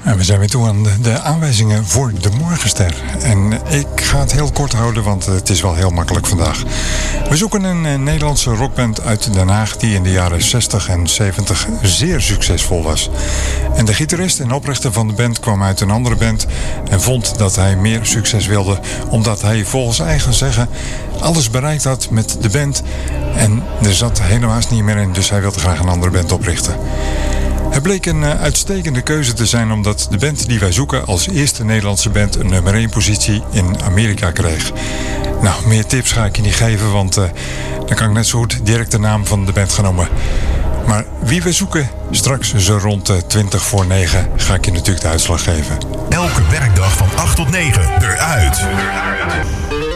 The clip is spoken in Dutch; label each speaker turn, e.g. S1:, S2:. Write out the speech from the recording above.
S1: En we zijn weer toe aan de aanwijzingen voor de Morgenster. En ik ga het heel kort houden, want het is wel heel makkelijk vandaag. We zoeken een Nederlandse rockband uit Den Haag die in de jaren 60 en 70 zeer succesvol was. En de gitarist en oprichter van de band kwam uit een andere band en vond dat hij meer succes wilde, omdat hij volgens eigen zeggen alles bereikt had met de band. En er zat helaas niet meer in, dus hij wilde graag een andere band oprichten. Het bleek een uitstekende keuze te zijn omdat de band die wij zoeken als eerste Nederlandse band een nummer 1 positie in Amerika kreeg. Nou, meer tips ga ik je niet geven, want dan kan ik net zo goed direct de naam van de band gaan noemen. Maar wie we zoeken, straks zo rond 20 voor 9 ga ik je natuurlijk de uitslag geven.
S2: Elke werkdag van 8 tot 9, eruit.